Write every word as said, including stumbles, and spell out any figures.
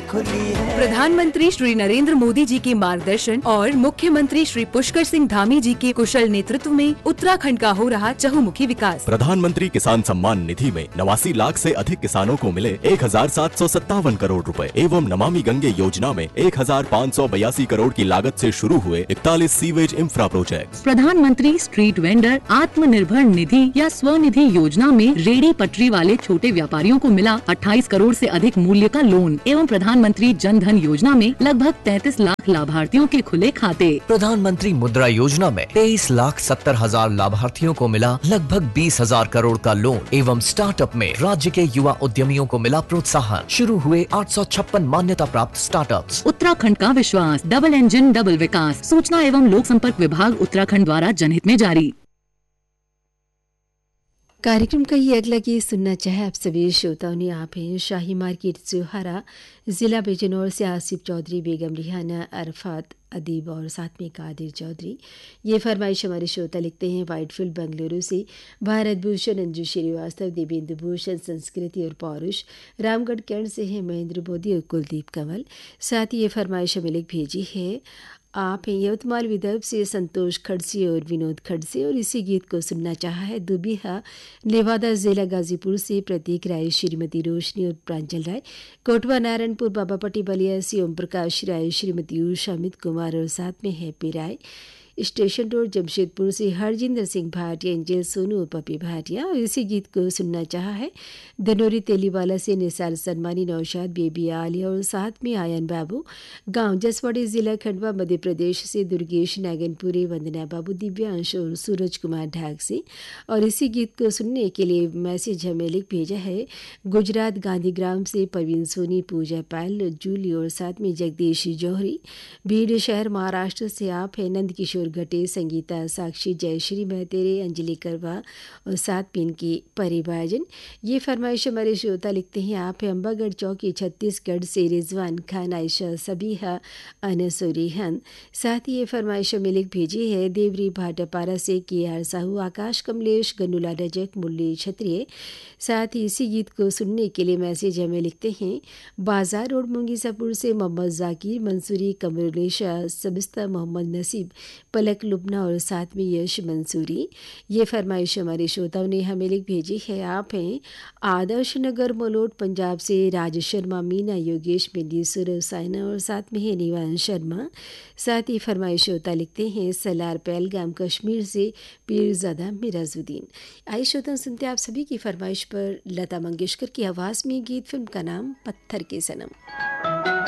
खुली है। प्रधानमंत्री श्री नरेंद्र मोदी जी के मार्गदर्शन और मुख्यमंत्री श्री पुष्कर सिंह धामी जी के कुशल नेतृत्व में उत्तराखंड का हो रहा चहुमुखी विकास। प्रधानमंत्री किसान सम्मान निधि में नवासी लाख से अधिक किसानों को मिले एक हजार सात सौ सत्तावन करोड़ रुपए एवं नमामि गंगे योजना में एक हजार पाँच सौ बयासी करोड़ की लागत से शुरू हुए इकतालीस सीवेज इंफ्रा प्रोजेक्ट। प्रधानमंत्री स्ट्रीट वेंडर आत्मनिर्भर निधि या स्वनिधि योजना में रेडी पटरी वाले छोटे व्यापारियों को मिला अट्ठाईस करोड़ से अधिक मूल्य का लोन एवं प्रधानमंत्री जन धन योजना में लगभग तैंतीस लाख लाभार्थियों के खुले खाते। प्रधानमंत्री मुद्रा योजना में तेईस लाख सत्तर हजार लाभार्थियों को मिला लगभग बीस हजार करोड़ का लोन एवं स्टार्टअप में राज्य के युवा उद्यमियों को मिला प्रोत्साहन। शुरू हुए आठ सौ छप्पन मान्यता प्राप्त स्टार्टअप्स। उत्तराखंड का विश्वास, डबल इंजन डबल विकास। सूचना एवं लोक संपर्क विभाग उत्तराखंड द्वारा जनहित में जारी। कार्यक्रम का ये अगला गीत सुनना चाहे आप सभी श्रोताओं ने। आप हैं शाही मार्केट चौहारा, ज़िला बिजनौर से आसिफ चौधरी, बेगम रिहाना, अरफात अदीब और साथ में कादिर चौधरी। ये फरमाइश हमारे श्रोता लिखते हैं वाइटफील्ड बेंगलुरु से भारत भूषण, अंजू श्रीवास्तव, देवेंद्र भूषण, संस्कृति और पौरुष। रामगढ़ कैंट से है महेंद्र मोदी और कुलदीप कंवल। साथ ही ये फरमाइश हमें लिख भेजी है आप हैं यवतमाल विदर्भ से संतोष खड़से और विनोद खड़से, और इसी गीत को सुनना चाहा है दुबिहा नेवादा जिला गाजीपुर से प्रतीक राय, श्रीमती रोशनी और प्रांजल राय। कोटवा नारायणपुर बाबा पट्टी बलिया से ओम प्रकाश राय, श्रीमती उषा, अमित कुमार और साथ में हैप्पी राय। स्टेशन रोड जमशेदपुर से हरजिंदर सिंह भाटिया, एंजल सोनू और पपी भाटिया, और इसी गीत को सुनना चाहा है धनोरी तेलीवाला से निसार सनमानी, नौशाद, बेबी आलिया और साथ में आयन बाबू। गांव जसवाड़ी जिला खंडवा मध्य प्रदेश से दुर्गेश नागनपुरी, वंदना बाबू, दिव्यांश और सूरज कुमार ढाक से। और इसी गीत को सुनने के लिए मैसेज हमें लिख भेजा है गुजरात गांधीग्राम से परवीन सोनी, पूजा पायल, जूली और साथ में जगदीश जौहरी। भीड़ शहर महाराष्ट्र से आप है नंद किशोर घटे, संगीता साक्षी, जयश्री महतेरे, अंजलि करवा और साथ पिन की परिभाजन। ये फरमाइश हमारे श्रोता लिखते हैं आप है अम्बागढ़ चौकी छत्तीसगढ़ से रिजवान खान, आयशा, सबीहा, अनसुरी हन। साथ ही ये फरमाइश हमें लिख भेजी है देवरी भाटापारा से के आर साहू, आकाश कमलेश, गनुला रजक, मुरली क्षत्रिय। साथ ही इसी गीत को सुनने के लिए मैसेज हमें लिखते हैं बाजार रोड मुंगीसापुर से मोहम्मद जाकिर, मंसूरी, कमरुलेशा, सबिस्ता, मोहम्मद नसीब, पलक लुबना और साथ में यश मंसूरी। ये फरमाइश हमारे श्रोताओं ने हमें लिख भेजी है आप हैं आदर्श नगर मलोट पंजाब से राज शर्मा, मीना, योगेश, बिंदी, सुरव, साइना और साथ में है निवान शर्मा। साथ ही फरमाइश श्रोता लिखते हैं सलार पहलगाम कश्मीर से पीरजादा मिराजुद्दीन। आइए श्रोता सुनते हैं आप सभी की फरमाइश पर लता मंगेशकर की आवाज़ में गीत। फिल्म का नाम पत्थर के सनम।